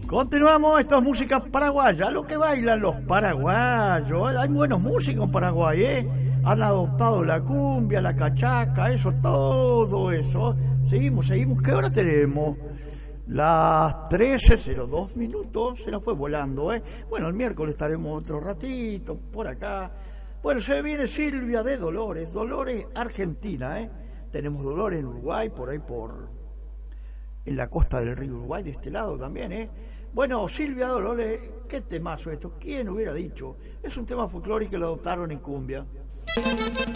Continuamos, esto es música paraguaya, lo que bailan los paraguayos. Hay buenos músicos en Paraguay, han adoptado la cumbia, la cachaca, eso, todo eso. Seguimos, ¿qué hora tenemos? Las 13:02 minutos, se nos fue volando, Bueno, el miércoles estaremos otro ratito por acá. Bueno, se viene Silvia de Dolores, Argentina, Tenemos Dolores en Uruguay, por ahí en la costa del río Uruguay, de este lado también, Bueno, Silvia Dolores, qué temazo esto, ¿quién hubiera dicho? Es un tema folclórico que lo adoptaron en cumbia.